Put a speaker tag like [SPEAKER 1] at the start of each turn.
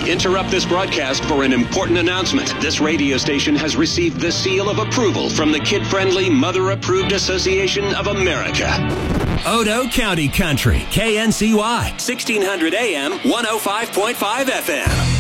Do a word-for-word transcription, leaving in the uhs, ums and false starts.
[SPEAKER 1] Interrupt this broadcast for an important announcement. This radio station has received the seal of approval from the Kid-Friendly, Mother-Approved Association of America. Odo County Country, K N C Y, sixteen hundred A M, one oh five point five F M.